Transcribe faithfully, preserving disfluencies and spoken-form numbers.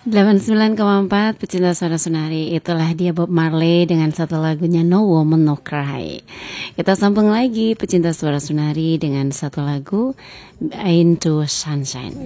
delapan puluh sembilan koma empat pecinta suara Sunari. Itulah dia Bob Marley dengan satu lagunya No Woman No Cry. Kita sambung lagi pecinta suara Sunari dengan satu lagu Into Sunshine.